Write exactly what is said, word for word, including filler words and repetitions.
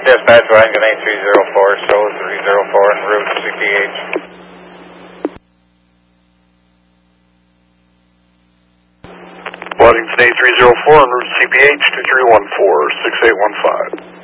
Dispatch, Washington eight three zero four, show three zero four en route C P H. Washington eight three zero four en route C P H two three one four, six eight one five.